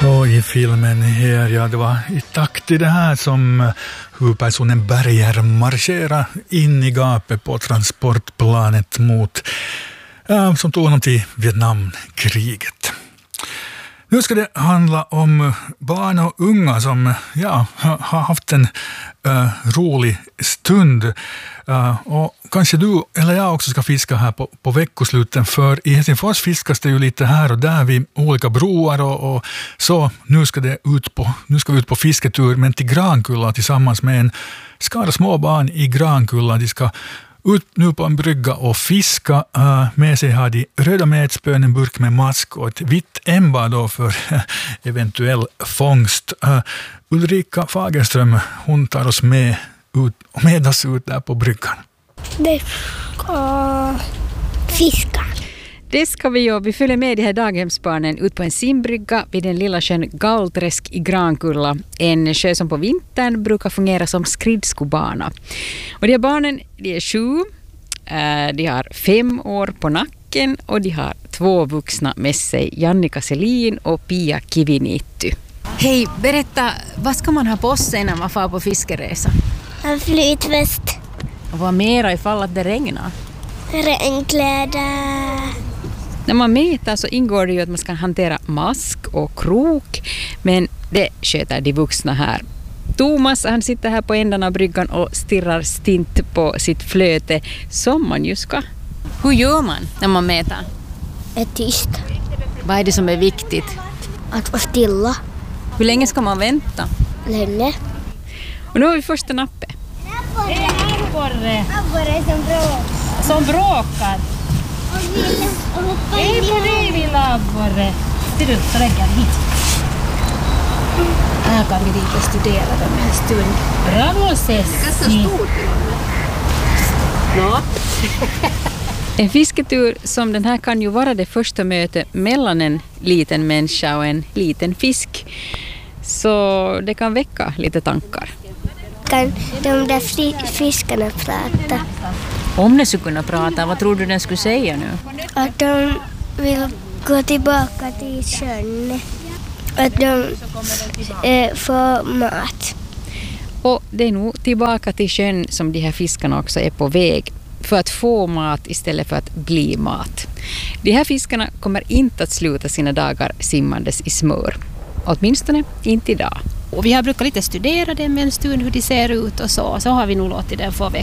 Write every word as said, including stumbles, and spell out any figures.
Och i filmen här, ja, det var i takt i det här som huvudpersonen Berger marscherar in i gapet på transportplanet mot, ja, som tog honom till Vietnamkriget. Nu ska det handla om barn och unga som, ja, har haft en uh, rolig stund. Uh, och kanske du eller jag också ska fiska här på, på veckosluten, för i Helsingfors fiskas det ju lite här och där vid olika broar och, och så. Nu ska, det ut på, nu ska vi ut på fisketur, men till Grankulla tillsammans med en skara småbarn i Grankulla. De ska ut nu på en brygga och fiska. Uh, med sig har de röda metspön, en burk med mask och ett vitt ämbar då för uh, eventuell fångst. Uh, Ulrika Fagerström, hon tar oss med, ut, med oss ut där på bryggan. Det ska fiska. Det ska vi göra. Vi följer med de här daghemsbarnen ut på en simbrygga vid den lilla sjön Galträsk i Grankulla. En sjö som på vintern brukar fungera som skridskobana. Och de här barnen, de är sju, de har fem år på nacken och de har två vuxna med sig, Jannika Selin och Pia Kivinitty. Hej, berätta, vad ska man ha på sig när man får på fiskeresa? En flytväst. Och vad mera ifall att det regnar? Regnkläder. När man mäter så ingår det ju att man ska hantera mask och krok, men det sköter de vuxna här. Thomas, han sitter här på ändan av bryggan och stirrar stint på sitt flöte som man ju ska. Hur gör man när man mäter? Är tyst. Vad är det som är viktigt? Att vara stilla. Hur länge ska man vänta? Länge. Och nu har vi första nappe. Hej, abborre! Abborre som bråkar. Som bråkar. Hej på dig, lilla abborre. Ser du, så lägger hit. Här kan vi dit och studera dem en stund. Bravo, Sessi. Ja. En fisketur som den här kan ju vara det första mötet mellan en liten människa och en liten fisk. Så det kan väcka lite tankar. Kan de där fiskarna prata? Om den skulle kunna prata, vad tror du den skulle säga nu? Att de vill gå tillbaka till sjön. Att de eh, får mat. Och det är nog tillbaka till sjön som de här fiskarna också är på väg. För att få mat istället för att bli mat. De här fiskarna kommer inte att sluta sina dagar simmandes i smör. Åtminstone inte idag. Och vi har brukat lite studera dem en stund, hur de ser ut och så. Så har vi nog låtit den få växa.